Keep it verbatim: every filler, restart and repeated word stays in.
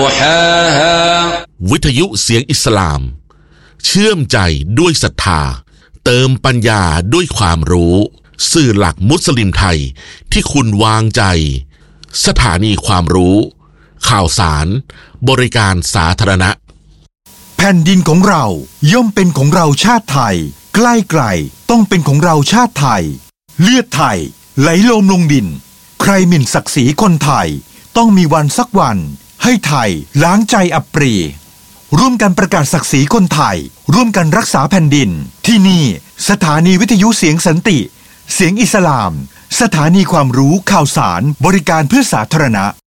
ضحاها วิทยุเสียงอิสลามเชื่อมใจด้วยศรัทธาเติมปัญญาด้วยความรู้สื่อหลักมุสลิมไทยที่คุณวางใจสถานีความรู้ข่าวสารบริการสาธารณะแผ่นดินของเราย่อมเป็นของเราชาติไทยใกล้ไกลต้องเป็นของเราชาติไทยเลือดไทยไหลโลมลงดินใครหมิ่นศักดิ์ศรีคนไทยต้องมีวันสักวันให้ไทยล้างใจอับปรีร่วมกันประกาศศักดิ์ศรีคนไทยร่วมกันรักษาแผ่นดินที่นี่สถานีวิทยุเสียงสันติเสียงอิสลามสถานีความรู้ข่าวสารบริการเพื่อสาธารณะ